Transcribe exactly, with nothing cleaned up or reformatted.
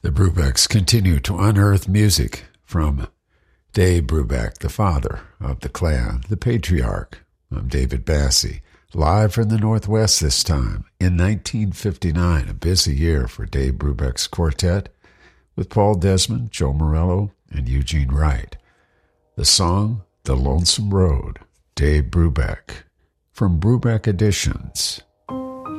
The Brubecks continue to unearth music from Dave Brubeck, the father of the clan, the patriarch. I'm David Bassie, live from the Northwest this time in nineteen fifty-nine, a busy year for Dave Brubeck's quartet with Paul Desmond, Joe Morello, and Eugene Wright. The song, The Lonesome Road, Dave Brubeck, from Brubeck Editions.